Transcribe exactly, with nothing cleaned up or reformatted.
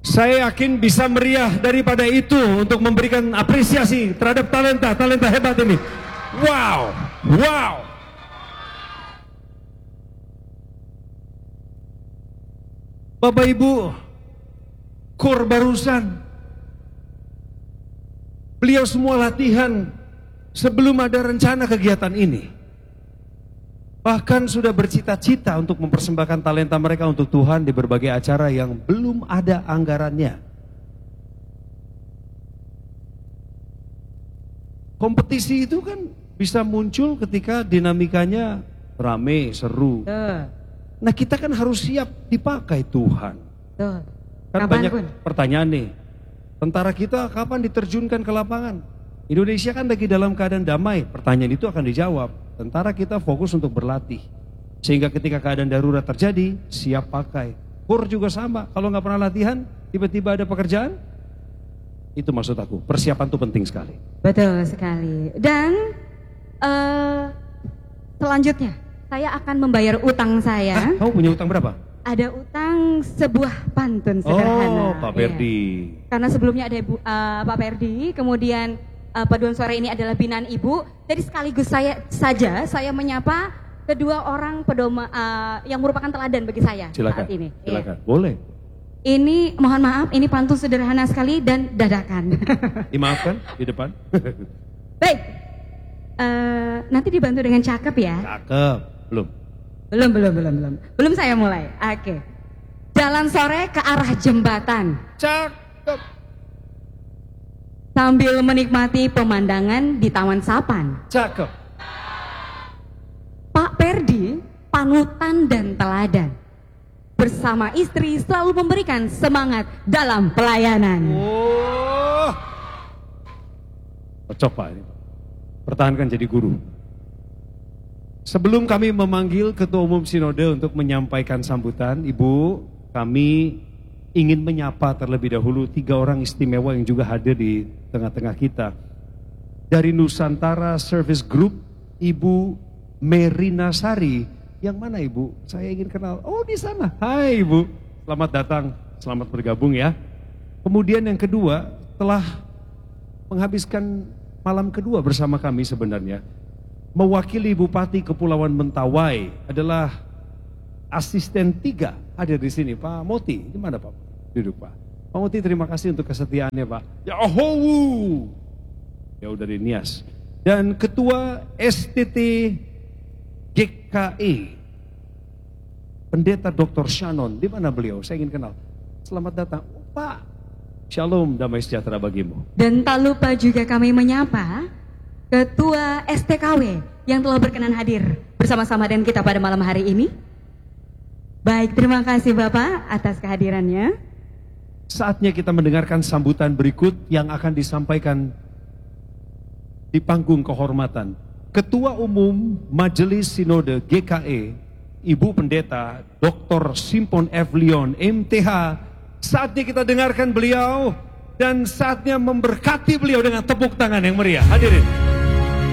Saya yakin bisa meriah daripada itu untuk memberikan apresiasi terhadap talenta, talenta hebat ini. Wow, wow. Bapak Ibu, kor barusan, beliau semua latihan sebelum ada rencana kegiatan ini. Bahkan sudah bercita-cita untuk mempersembahkan talenta mereka untuk Tuhan di berbagai acara yang belum ada anggarannya. Kompetisi itu kan bisa muncul ketika dinamikanya rame, seru. Tuh. Nah kita kan harus siap dipakai Tuhan. Tuh. Kan Kapan banyak pun. pertanyaan nih. Tentara kita kapan diterjunkan ke lapangan? Indonesia kan lagi dalam keadaan damai. Pertanyaan itu akan dijawab. Tentara kita fokus untuk berlatih. Sehingga ketika keadaan darurat terjadi, siap pakai. Kur juga sama. Kalau nggak pernah latihan, tiba-tiba ada pekerjaan. Itu maksud aku. Persiapan itu penting sekali. Betul sekali. Dan uh, selanjutnya, saya akan membayar utang saya. Ah, kamu punya utang berapa? Ada utang sebuah pantun sederhana. Oh, Pak Perdi. Ya. Karena sebelumnya ada Ibu, uh, Pak Perdi, kemudian uh, paduan suara ini adalah binaan Ibu. Jadi sekaligus saya saja saya menyapa kedua orang pedoma uh, yang merupakan teladan bagi saya Silakan. saat ini. Silakan. Ya. Boleh. Ini mohon maaf, ini pantun sederhana sekali dan dadakan. Dimaafkan di depan. Baik. Uh, nanti dibantu dengan cakep ya. Cakep. Belum. Belum, belum, belum, belum. Belum saya mulai. Oke. Jalan sore ke arah jembatan. Cakep. Sambil menikmati pemandangan di Taman Sapan. Cakep. Pak Perdi, panutan dan teladan. Bersama istri selalu memberikan semangat dalam pelayanan. Oh. Cocok Pak ini. Pertahankan jadi guru. Sebelum kami memanggil Ketua Umum Sinode untuk menyampaikan sambutan, Ibu, kami ingin menyapa terlebih dahulu tiga orang istimewa yang juga hadir di tengah-tengah kita. Dari Nusantara Service Group, Ibu Merina Sari. Yang mana Ibu? Saya ingin kenal. Oh di sana. Hai Ibu, selamat datang, selamat bergabung ya. Kemudian yang kedua, telah menghabiskan malam kedua bersama kami sebenarnya. Mewakili Bupati Kepulauan Mentawai adalah asisten tiga hadir di sini, Pak Moti. Di mana Pak? Duduk Pak. Pak Moti, terima kasih untuk kesetiaannya Pak. Ya oh, jauh dari Nias. Dan Ketua S T T G K E, Pendeta Doktor Shannon. Di mana beliau? Saya ingin kenal. Selamat datang, oh, Pak. Shalom, damai sejahtera bagimu. Dan tak lupa juga kami menyapa Ketua S T K W yang telah berkenan hadir bersama-sama dengan kita pada malam hari ini. Baik, terima kasih Bapak atas kehadirannya. Saatnya kita mendengarkan sambutan berikut yang akan disampaikan di panggung kehormatan. Ketua Umum Majelis Sinode G K E, Ibu Pendeta Doktor Simpon F. Leon M T H. Saatnya kita dengarkan beliau dan saatnya memberkati beliau dengan tepuk tangan yang meriah. Hadirin.